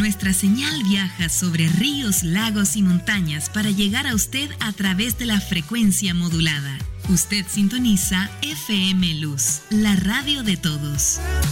Nuestra señal viaja sobre ríos, lagos y montañas para llegar a usted a través de la frecuencia modulada. Usted sintoniza FM Luz, la radio de todos.